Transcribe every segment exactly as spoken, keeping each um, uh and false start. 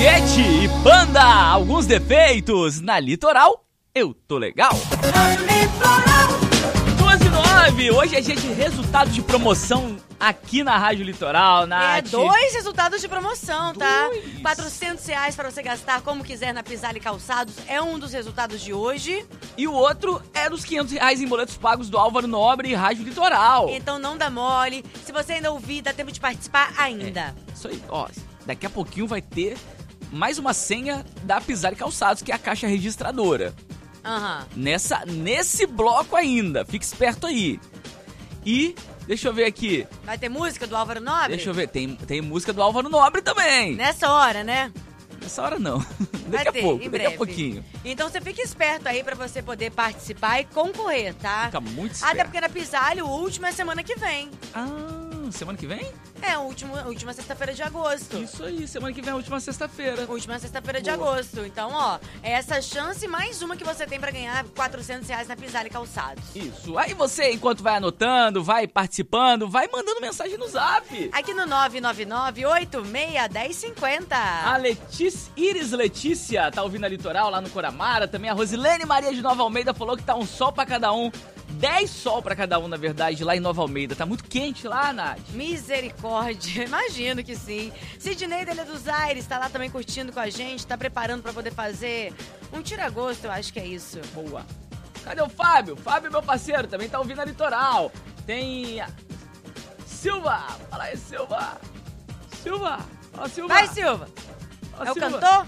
Foguete e Panda, alguns defeitos. Na Litoral, eu tô legal. duas e nove, hoje é dia de resultados de promoção aqui na Rádio Litoral, Nath. É, dois resultados de promoção, tá? Dois. quatrocentos reais para você gastar como quiser na Pisale Calçados é um dos resultados de hoje. E o outro é dos quinhentos reais em boletos pagos do Álvaro Nobre e Rádio Litoral. Então não dá mole. Se você ainda ouvir, dá tempo de participar ainda. É, isso aí, ó, daqui a pouquinho vai ter mais uma senha da Pisale Calçados, que é a caixa registradora. Aham. Uhum. Nessa, nesse bloco ainda, fique esperto aí. E, deixa eu ver aqui. Vai ter música do Álvaro Nobre? Deixa eu ver, tem, tem música do Álvaro Nobre também. Nessa hora, né? Nessa hora não. Vai daqui ter, a pouco, em daqui breve. a pouquinho. Então você fica esperto aí pra você poder participar e concorrer, tá? Fica muito esperto. Até porque na Pisale o último é semana que vem. Ah, semana que vem? É, a última, a última sexta-feira de agosto. Isso aí, semana que vem é a última sexta-feira. Última sexta-feira de Boa. agosto. Então, ó, é essa chance mais uma que você tem pra ganhar quatrocentos reais na Pisale Calçados. Isso. Aí você, enquanto vai anotando, vai participando, vai mandando mensagem no zap. Aqui no nove nove nove, oito seis, um zero cinco zero. A Letícia, Iris Letícia, tá ouvindo a Litoral lá no Coramara. Também a Rosilene Maria de Nova Almeida falou que tá um sol pra cada um. dez sol pra cada um, na verdade, lá em Nova Almeida. Tá muito quente lá, Nath. Misericórdia, imagino que sim. Sidney Delha dos Aires tá lá também curtindo com a gente, tá preparando pra poder fazer um tira-gosto, eu acho que é isso. Boa. Cadê o Fábio? Fábio, meu parceiro, também tá ouvindo a Litoral. Tem... a Silva! Fala aí, Silva! Silva! Ó, Silva! Vai, Silva! Ó, É o Silva. cantor?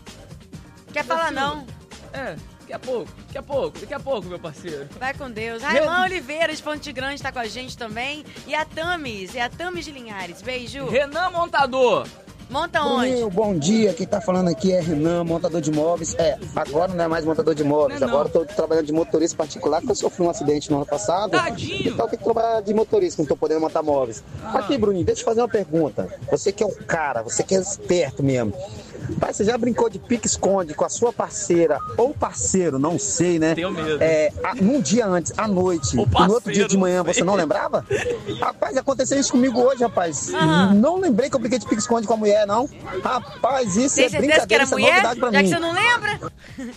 Quer Ó, falar Silva. não? É, daqui a pouco, daqui a pouco, daqui a pouco, meu parceiro. Vai com Deus. Raimã Oliveira, de Ponte Grande, tá com a gente também. E a Tamis, é a Tamis de Linhares. Beijo. Renan Montador. Monta onde? Bruninho, bom dia, quem tá falando aqui é Renan, montador de imóveis. É, agora não é mais montador de imóveis, Não é não. agora eu tô trabalhando de motorista particular, porque eu sofri um acidente no ano passado. Tadinho. Então eu tenho que trabalhar de motorista, não tô podendo montar móveis. Ah. Aqui, Bruninho, deixa eu fazer uma pergunta. Você que é o cara, você que é esperto mesmo. Pai, você já brincou de pique-esconde com a sua parceira ou parceiro, não sei, né? Tenho medo. É, a, num dia antes, à noite, Ou e no outro parceiro, dia de manhã, não sei. você não lembrava? Rapaz, aconteceu isso comigo hoje, rapaz. Aham. Não lembrei que eu brinquei de pique-esconde com a mulher, não. Rapaz, isso Tem é certeza que brincadeira, era isso é mulher? novidade pra Já mim. que você não lembra?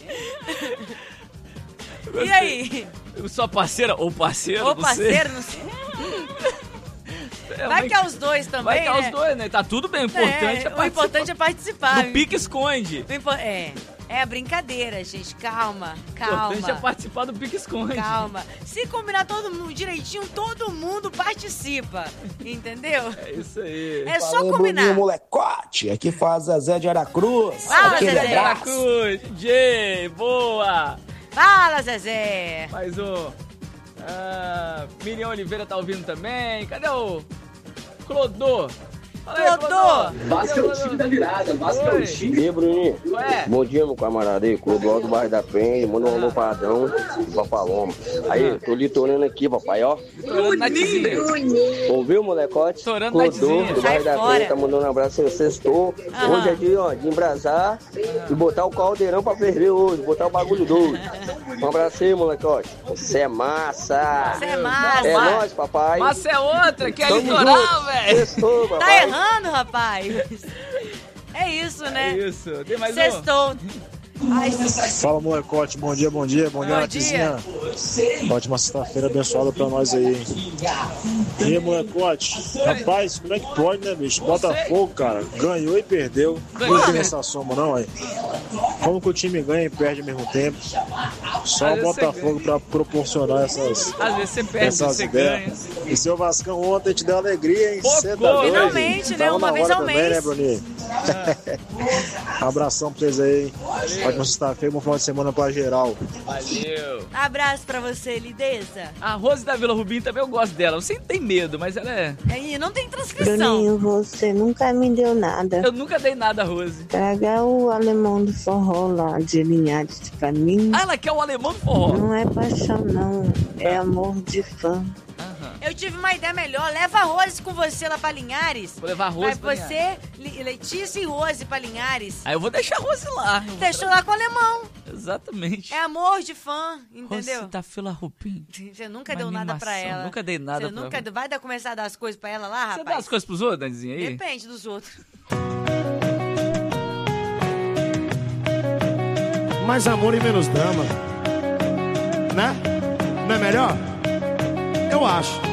E aí? Sua parceira ou parceiro, Ô, não parceiro, não sei. sei. É, Vai mas- que é os dois também, Vai que é né? os dois, né? Tá tudo bem, o importante é, É, o participar. importante é participar. Do pique-esconde. O impo- É, é brincadeira, gente. Calma, O calma. importante é participar do pique-esconde. Calma. Se combinar todo mundo direitinho, todo mundo participa. Entendeu? É isso aí. É só Valeu, combinar. Bruninho, molecote. Aqui faz Zezé de Aracruz. Fala, Aquele Zezé. abraço. Cruz, D J, boa. Fala, Zezé. Mais um. Ah, Miriam Oliveira tá ouvindo também. Cadê o Clodô? Fala aí, Clodô. Vasco é o time da virada, Vasco é o time. E aí, Bruninho? Ué? Bom dia, meu camarada aí, Clodoaldo do bairro da Penha, manda um alô pra Adão e pra Paloma. Aí, tô litorando aqui, papai, ó. Torando Nathzinha. Ouviu, molecote? Torando Clodoaldo Nathzinha. do bairro Sai da fora. Penha, tá mandando um abraço aí, sextou. Aham. Hoje é dia, ó, de embrasar e botar o caldeirão pra ferver hoje, botar o bagulho doido. Um abraço aí, molecote. Você é massa. Você é massa. É nóis, papai. Massa é outra, que é Tamo litoral, junto. velho. Sextou, Tá papai. errando, rapaz. É isso, É né? isso. Tem mais um? Sextou. Ai, Fala, molecote, bom dia, bom dia, bom dia, Bom Nathzinha. Ótima sexta-feira abençoada pra nós aí, hein? E aí, molecote, rapaz, como é que pode, né, bicho? Botafogo, cara, ganhou e perdeu. Ganhou, Não tem né? essa soma, não, aí. Como que o time ganha e perde ao mesmo tempo? Só Às o vezes você Botafogo pra proporcionar essas, Às vezes você perde, essas você ganha. ideias. E seu Vascão ontem te deu alegria, hein? Pô, Cê tá gol. doido? Finalmente, né? Tava Uma na vez hora ao também, mês. né, Bruninho? Abração pra vocês aí, hein? Ótima sexta-feira, bom final de semana pra geral. Valeu. abraço pra você, lindeza. A Rose da Vila Rubim também eu gosto dela. Você tem medo, mas ela é... Aí, não tem transcrição. Bruninho, você nunca me deu nada. Eu nunca dei nada, Rose. Traga o alemão do forró lá de Linhares pra mim. Ah, ela quer o alemão do forró. Não é paixão, não. É amor de fã. Aham. Eu tive uma ideia melhor. Leva a Rose com você lá pra Linhares. Vou levar a Rose Vai pra você, Linhares. Le- Letícia e Rose pra Linhares. Aí eu vou deixar a Rose lá. Eu vou Deixou lá com o alemão. tra- Exatamente. É amor de fã, entendeu? Rose da Vila Rubim. Você nunca Uma deu nada pra animação, ela. nunca dei nada Você pra nunca ela. vai dar, começar a dar as coisas pra ela lá, Você rapaz? dá as coisas pros outros, Danizinha, aí? Depende dos outros. Mais amor e menos drama. Né? Não é melhor? Eu acho.